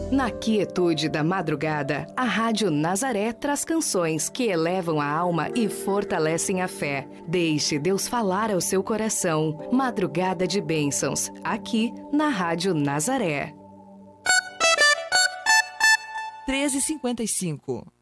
Na quietude da madrugada, a Rádio Nazaré traz canções que elevam a alma e fortalecem a fé. Deixe Deus falar ao seu coração. Madrugada de Bênçãos, aqui na Rádio Nazaré. 13h55.